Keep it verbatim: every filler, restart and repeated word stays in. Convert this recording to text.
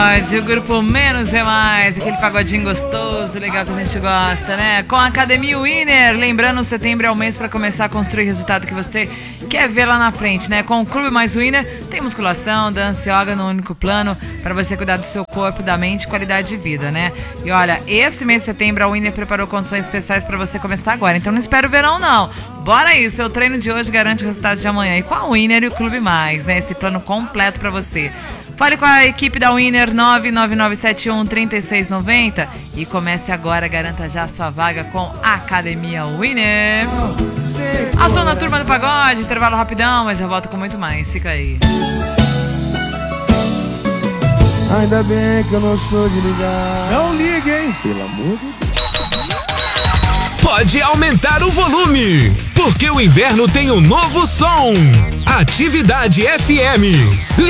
O grupo Menos é Mais, aquele pagodinho gostoso, legal que a gente gosta, né? Com a Academia Winner, lembrando, setembro é o mês para começar a construir o resultado que você quer ver lá na frente, né? Com o Clube Mais Winner, tem musculação, dança e yoga no único plano para você cuidar do seu corpo, da mente e qualidade de vida, né? E olha, esse mês de setembro a Winner preparou condições especiais para você começar agora, então não espera o verão não. Bora aí, seu treino de hoje garante o resultado de amanhã. E com a Winner e o Clube Mais, né? Esse plano completo para você. Fale com a equipe da Winner nove nove nove sete um três seis nove zero e comece agora, garanta já a sua vaga com a Academia Winner. A som na Turma do Pagode, intervalo rapidão, mas eu volto com muito mais, fica aí. Ainda bem que eu não sou de ligar. Não ligue, hein? Pelo amor de Deus. Pode aumentar o volume, porque o inverno tem um novo som. Atividade F M.